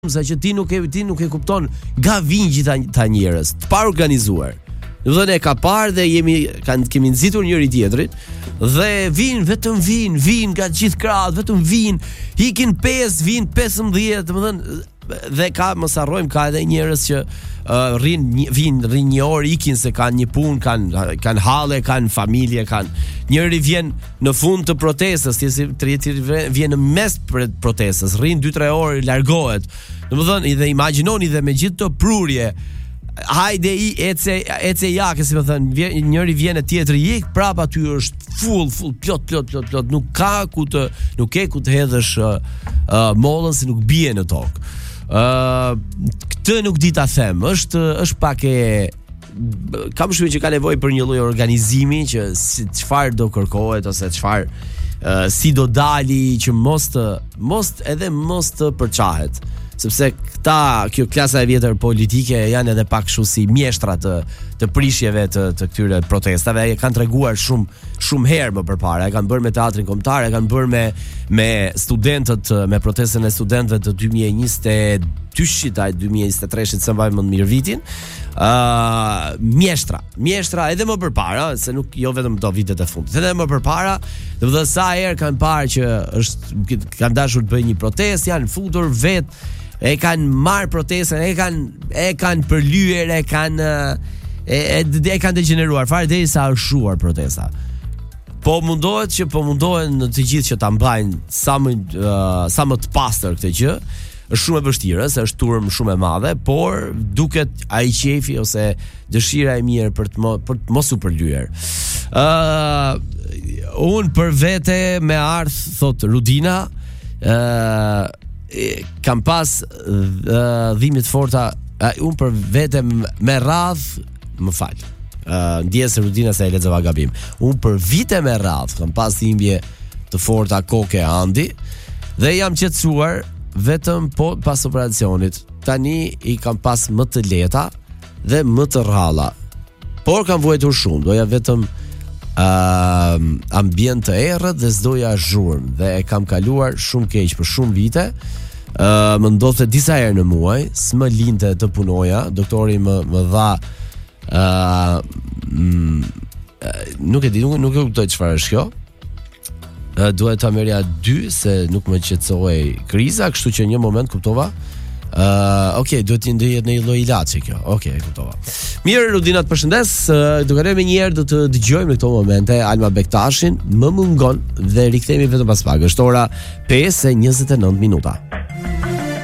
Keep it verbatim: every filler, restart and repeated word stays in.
sa që ti nuk e ti nuk e kupton nga vijnë gjitha ta njerëz, të pa organizuar. Do të thënë e ka parë dhe jemi kanë kemi nxitur njëri tjetrin dhe vijnë vetëm vijnë, vijnë nga gjithë krahët, vetëm vijnë, ikin pesë, vijnë pesëmbëdhjetë, domethënë dhe ka mos harrojmë ka edhe njerëz që uh, rrin vijnë rrin një orë, ikin se kanë një punë, kanë kanë halle, kanë familje, kanë njëri vjen në fund të protestës, tjetri vjen në mes protestës, rrin dy tre orë, largohet. Domethënë dhe imagjinoni dhe me gjithë të prurje, hajde i ece ece jake, si më thënë, vjen, njëri vjen e tjetri ik, prap aty është full full plot plot plot plot, nuk ka ku të nuk ke ku të hedhësh uh, uh, mollën se nuk bie në tokë. Ë uh, këtë nuk di ta them, është është pak e kam shumë që ka nevojë për një lloj organizimi që si çfarë do kërkohet ose çfarë uh, si do dali që mos të mos edhe mos të përçahet, sepse këta kjo klasa e vjetër politike janë edhe pak kështu si mjeshtra të të prishjeve të të këtyre protestave, e kanë treguar shumë shumë herë më përpara, e kanë bërë me teatrin kombëtar, e kanë bërë me me studentët, me protestën e studentëve të dy mijë e njëzet e dyshit ai dy mijë e njëzet e treshit, se mbaj më mirë vitin. ë uh, mjeshtra, mjeshtra edhe më përpara, se nuk jo vetëm do vitet e fundit. Edhe më përpara, domethënë sa herë kanë parë që është kanë dashur të bëjnë një protestë, janë futur vetë, e kanë marrë protestën, e kanë e kanë përlyer, e kanë e, e, e kanë degeneruar fare derisa është shuar protesta. Po mundohet që po mundohen të gjithë që ta mbajnë sa më uh, sa më të pastër këtë gjë. Është shumë e vështirë, se është turm shumë e madhe, por duket ai qefi ose dëshira e mirë për të mo, për të mos u përlyer. Ë uh, un për vete me ardh, thot Rudina, ë uh, kam pas uh, dhimbje të forta, uh, un për vete me radh, më fal. Uh, ndjes Rudina se e lexova gabim. Un për vite me radh kam pas dhimbje të forta koke andi dhe jam qetësuar vetëm po pas operacionit. Tani i kam pas më të lehta dhe më të rralla. Por kam vuajtur shumë, doja vetëm uh, ambient të errët dhe s'doja zhurmë dhe e kam kaluar shumë keq për shumë vite. Uh, më ndodhte disa herë në muaj, s'më linte të punoja, doktori më më dha uh, mm, nuk e di, nuk, nuk e kuptoj çfarë është kjo. Uh, duhet ta merja dy se nuk më qetësoi kriza, kështu që në një moment kuptova. Uh, ok, duhet të ndjehet në një lloj ilaçi kjo. Ok, e kuptova. Mirë, Rudina, të përshëndes. Uh, do kalojmë një herë do të dëgjojmë në këto momente Alma Bektashin, më mungon dhe rikthehemi vetëm pas pak. Është ora pesë e njëzet e nëntë minuta.